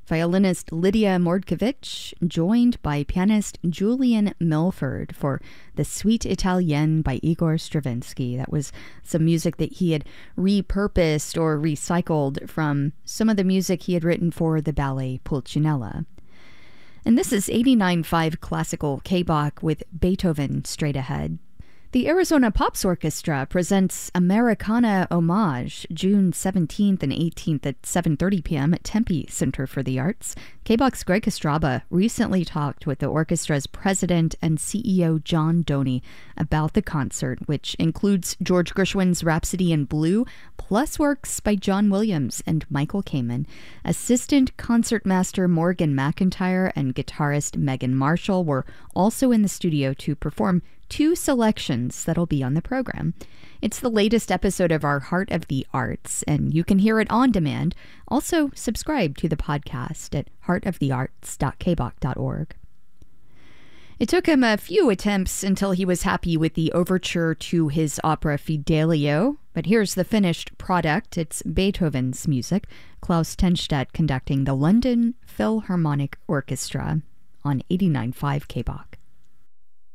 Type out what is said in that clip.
violinist Lydia Mordkovich, joined by pianist Julian Milford for the Suite Italienne by Igor Stravinsky. That was some music that he had repurposed or recycled from some of the music he had written for the ballet Pulcinella. And this is 89.5 Classical K-Bach with Beethoven straight ahead. The Arizona Pops Orchestra presents Americana Homage June 17th and 18th at 7:30 p.m. at Tempe Center for the Arts. K-Bach's Greg Estraba recently talked with the orchestra's president and CEO John Doney about the concert, which includes George Gershwin's Rhapsody in Blue, plus works by John Williams and Michael Kamen. Assistant concertmaster Morgan McIntyre and guitarist Megan Marshall were also in the studio to perform two selections that'll be on the program. It's the latest episode of our Heart of the Arts, and you can hear it on demand. Also, subscribe to the podcast at heartofthearts.kbach.org. It took him a few attempts until he was happy with the overture to his opera Fidelio, but here's the finished product. It's Beethoven's music, Klaus Tenstedt conducting the London Philharmonic Orchestra on 89.5 K-Bach.